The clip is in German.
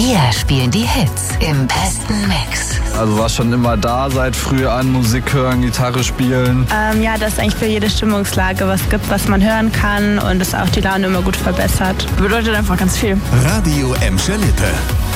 Wir spielen die Hits im besten Mix. Also war schon immer da, seit früh an, Musik hören, Gitarre spielen. Ja, dass es eigentlich für jede Stimmungslage was gibt, was man hören kann und es auch die Laune immer gut verbessert. Bedeutet einfach ganz viel. Radio Emscher Lippe.